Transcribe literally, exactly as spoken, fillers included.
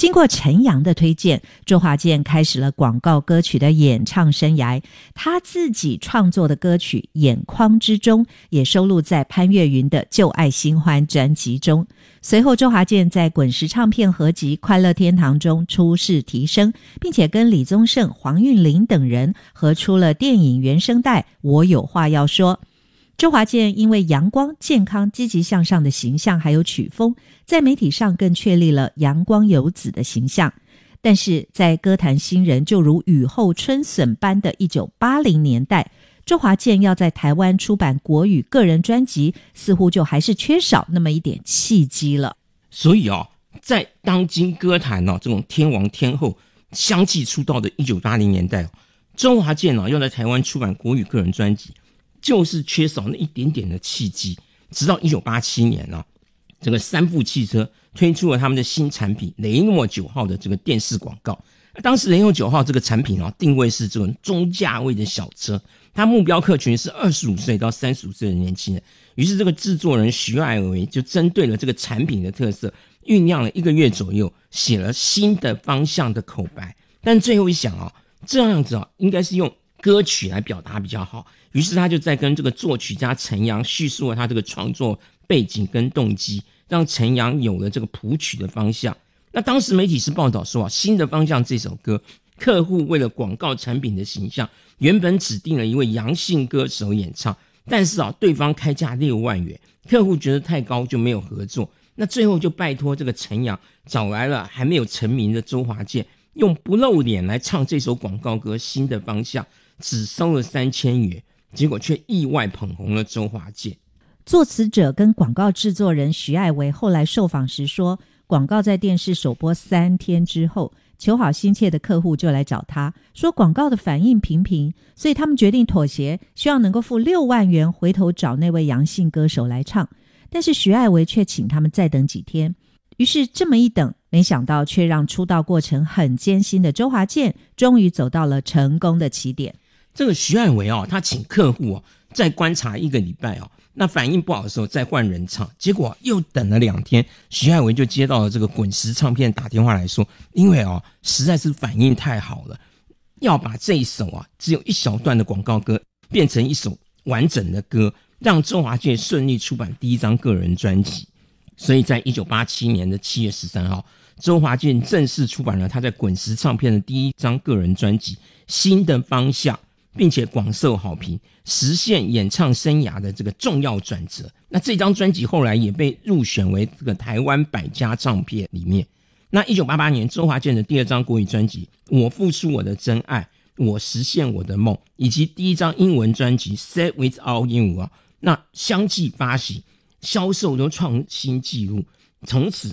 经过陈阳的推荐，周华健开始了广告歌曲的演唱生涯。他自己创作的歌曲《眼眶之中》也收录在潘越云的《旧爱新欢》专辑中。随后周华健在滚石唱片合集《快乐天堂》中出世提升，并且跟李宗盛、黄韵玲等人合出了电影原声带《我有话要说》。周华健因为阳光、健康、积极向上的形象还有曲风，在媒体上更确立了阳光游子的形象。但是在歌坛新人就如雨后春笋般的一九八零年代，周华健要在台湾出版国语个人专辑，似乎就还是缺少那么一点契机了。 所以哦，在当今歌坛哦这种天王天后相继出道的一九八零年代哦，周华健哦要在台湾出版国语个人专辑，就是缺少那一点点的契机。直到一九八七年哦，这个三富汽车推出了他们的新产品雷诺九号的这个电视广告。当时雷诺九号这个产品哦，定位是这种中价位的小车，它目标客群是二十五岁到三十五岁的年轻人。于是这个制作人徐爱维就针对了这个产品的特色，酝酿了一个月左右，写了新的方向的口白。但最后一想哦，这样子哦，应该是用歌曲来表达比较好。于是他就在跟这个作曲家陈阳叙述了他这个创作背景跟动机，让陈阳有了这个谱曲的方向。那当时媒体是报道说啊，新的方向这首歌，客户为了广告产品的形象，原本指定了一位阳性歌手演唱，但是啊，对方开价六万元，客户觉得太高就没有合作。那最后就拜托这个陈阳找来了还没有成名的周华健，用不露脸来唱这首广告歌《新的方向》，只收了三千元，结果却意外捧红了周华健。 作词者跟广告制作人徐爱维后来受访时说，广告在电视首播三天之后，求好心切的客户就来找他，说广告的反应平平，所以他们决定妥协，希望能够付六万元回头找那位阳性歌手来唱。但是徐爱维却请他们再等几天，于是这么一等，没想到却让出道过程很艰辛的周华健终于走到了成功的起点。 这个徐爱维哦，他请客户哦再观察一个礼拜哦，那反应不好的时候再换人唱，结果又等了两天，徐爱维就接到了这个滚石唱片打电话来说，因为哦实在是反应太好了，要把这一首啊只有一小段的广告歌变成一首完整的歌，让周华健顺利出版第一张个人专辑。所以在一九八七年的七月十三号，周华健正式出版了他在滚石唱片的第一张个人专辑《新的方向》，并且广受好评，实现演唱生涯的这个重要转折。那这张专辑后来也被入选为这个台湾百家唱片里面。那一九八八年周华健的第二张国语专辑《我付出我的真爱，我实现我的梦》，以及第一张英文专辑《Set Without You》啊，那相继发行，销售都创新纪录。从此